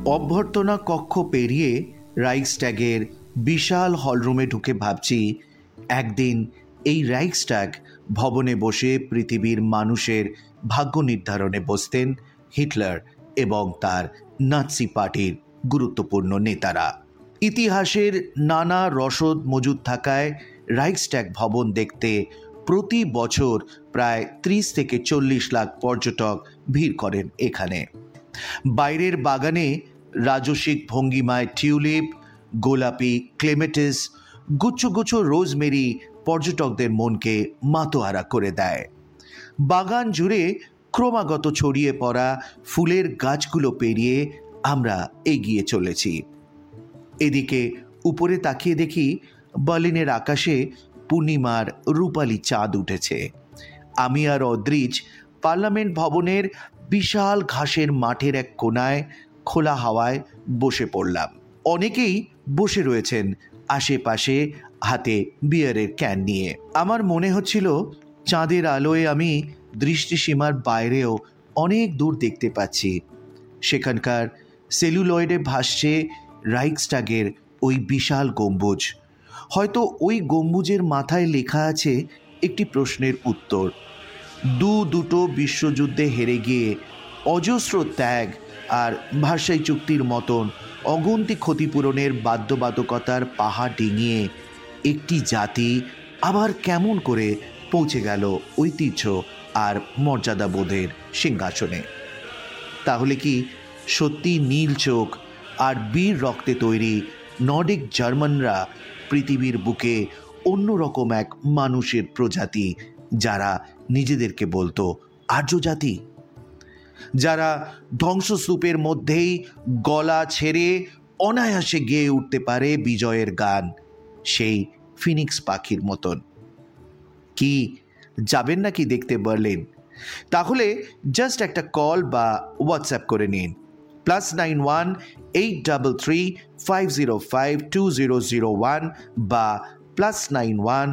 অভ্যর্থনা কক্ষ পেরিয়ে রাইক্সট্যাগের বিশাল হলরুমে ঢুকে ভাবছি, একদিন এই রাইক্সট্যাগ ভবনে বসে পৃথিবীর মানুষের ভাগ্য নির্ধারণে বসতেন হিটলার এবং তার নাৎসি পার্টির গুরুত্বপূর্ণ নেতারা। ইতিহাসের নানা রসদ মজুদ থাকায় রাইক্সট্যাগ ভবন দেখতে প্রতি বছর প্রায় 30 থেকে 40 লাখ পর্যটক ভিড় করেন এখানে। বাইরের বাগানে রাজসিক ভঙ্গিমায় টিউলিপ, গোলাপি ক্লেমেটিস, গুচ্ছ গুচ্ছ রোজমেরি পর্যটকদের মনকে মাতোহারা করে দেয়। বাগান জুড়ে ক্রমাগত ছড়িয়ে পড়া ফুলের গাছগুলো পেরিয়ে আমরা এগিয়ে চলেছি। এদিকে উপরে তাকিয়ে দেখি বার্লিনের আকাশে পূর্ণিমার রূপালী চাঁদ উঠেছে। আমি আর অদ্রিজ পার্লামেন্ট ভবনের বিশাল ঘাসের মাঠের এক কোনায় খোলা হাওয়ায় বসে পড়লাম। অনেকেই বসে রয়েছেন আশেপাশে, হাতে বিয়ারের ক্যান নিয়ে। আমার মনে হচ্ছিল চাঁদের আলোয় আমি দৃষ্টিসীমার বাইরেও অনেক দূর দেখতে পাচ্ছি। সেখানকার সেলুলয়েডে ভাসছে রাইক্সট্যাগের ওই বিশাল গম্বুজ। হয়তো ওই গম্বুজের মাথায় লেখা আছে একটি প্রশ্নের উত্তর। দুটো বিশ্বযুদ্ধে হেরে গিয়ে অজস্র ত্যাগ আর ভার্সাই চুক্তির মতন অগুন্তি ক্ষতিপূরণের বাধ্যবাধকতার পাহাড় ডিঙিয়ে একটি জাতি আবার কেমন করে পৌঁছে গেল ঐতিহ্য আর মর্যাদাবোধের সিংহাসনে। তাহলে কি সত্যি নীল চোখ আর বীর রক্তে তৈরি নর্ডিক জার্মানরা পৃথিবীর বুকে অন্যরকম এক মানুষের প্রজাতি, যারা নিজেদেরকে বলতো আর্য জাতি, যারা ধ্বংসস্তূপের মধ্যেই গলা ছেড়ে অনায়াসে গেয়ে উঠতে পারে বিজয়ের গান, সেই ফিনিক্স পাখির মতন? কি যাবেন নাকি দেখতে বার্লিন? তাহলে জাস্ট একটা কল বা হোয়াটসঅ্যাপ করে নিন, +91 833 505 2001 বা +91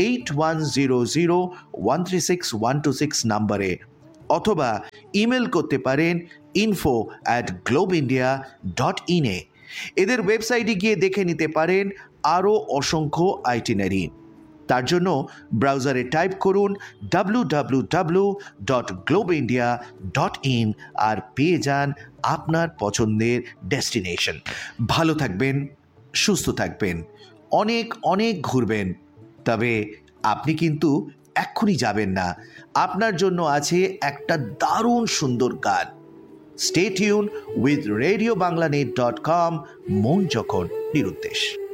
8100 136 126 নাম্বারে, অথবা ইমেল করতে পারেন info@globeindia.in এ। এদের ওয়েবসাইটে গিয়ে দেখে নিতে পারেন আরও অসংখ্য আইটিনারি। তার জন্য ব্রাউজারে টাইপ করুন www.globeindia.in আর পেয়ে যান আপনার পছন্দের ডেস্টিনেশন। ভালো থাকবেন, সুস্থ থাকবেন, অনেক অনেক ঘুরবেন, তবে আপনি কিন্তু এক্ষুনি যাবেন না। আপনার জন্য আছে একটা দারুণ সুন্দর গান। স্টে টিউন উইথ radiobanglanet.com, মন যখন নিরুদ্দেশ।